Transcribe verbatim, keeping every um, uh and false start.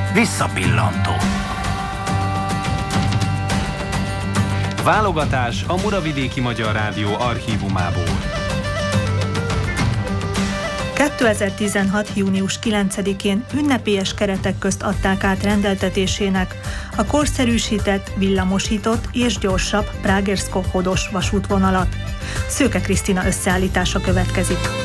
Visszapillantó. Válogatás a Muravidéki Magyar Rádió archívumából. kétezer-tizenhat. június kilencedikén ünnepélyes keretek közt adták át rendeltetésének a korszerűsített, villamosított és gyorsabb Prágersko-Hodos vasútvonalat. Szőke Krisztina összeállítása következik.